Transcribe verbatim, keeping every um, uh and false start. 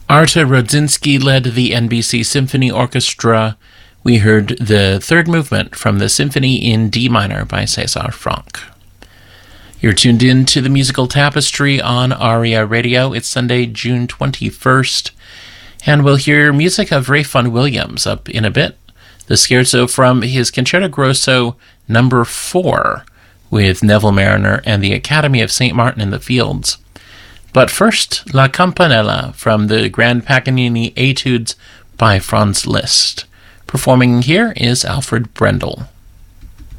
Arta Rodzinski led the N B C Symphony Orchestra. We heard the third movement from the Symphony in D minor by César Franck. You're tuned in to the Musical Tapestry on ARIA Radio. It's Sunday, June twenty-first, and we'll hear music of Ralph Vaughan Williams up in a bit. The scherzo from his Concerto Grosso number four with Neville Marriner and the Academy of Saint Martin in the Fields. But first, La Campanella from the Grand Paganini Etudes by Franz Liszt. Performing here is Alfred Brendel.